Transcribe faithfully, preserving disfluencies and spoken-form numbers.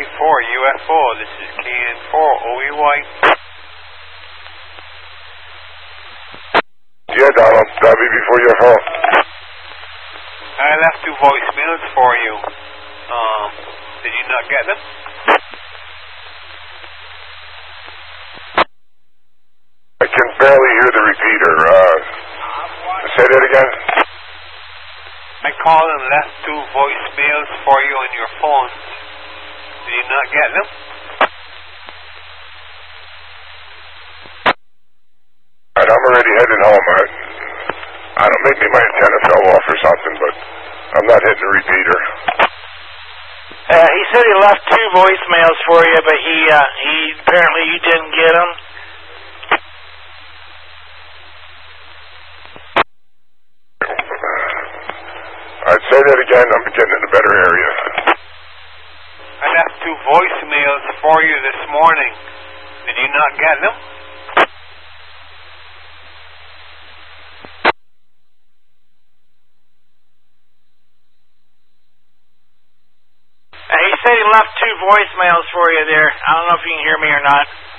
three four U F O. This is K N four O E Y. Yeah, Donald. W before U F O. I left two voicemails for you. Um, did you not get them? I can barely hear the repeater. Uh, say that again? I called and left two voicemails for you on your phone. Did you not get them? And I'm already headed home. I, I don't maybe my antenna fell off or something, but I'm not hitting the repeater. Uh, he said he left two voicemails for you, but he uh, he apparently you didn't get them. I'd say that again. I'm getting in a better area. I left two voicemails for you this morning. Did you not get them? Uh, he said he left two voicemails for you there. I don't know if you can hear me or not.